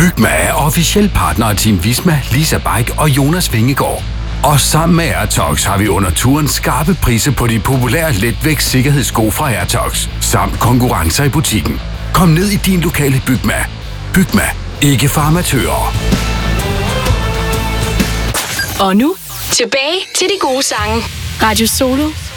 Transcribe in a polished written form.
Bygma er officiel partner af Team Visma, Lisa Bike og Jonas Vingegaard. Og sammen med Airtox har vi under turen skarpe priser på de populære letvægts sikkerhedssko fra Airtox, samt konkurrencer i butikken. Kom ned i din lokale Bygma. Bygma, ikke for amatører. Og nu, tilbage til de gode sange. Radio Solo